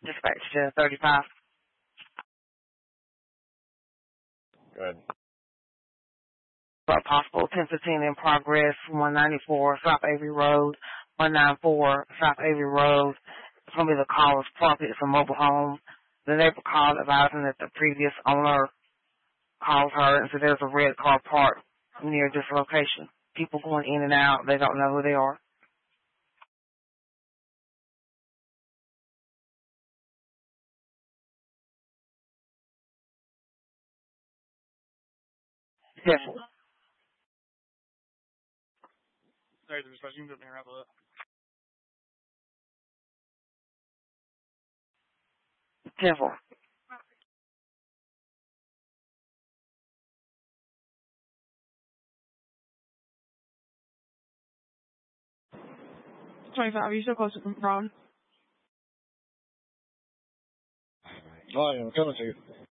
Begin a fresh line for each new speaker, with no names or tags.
Dispatch to 35.
Good.
Possible 1015 in progress, 194 South Avery Road, 194 South Avery Road. It's going to be the caller's property. It's a mobile home. The neighbor called advising that the previous owner called her and said there's a red car parked near this location. People going in and out. They don't know who they are. Careful.
Sorry, there's a question. You can wrap it up.
Careful.
Are you still close to Ron?
Oh, yeah, I'm coming to you.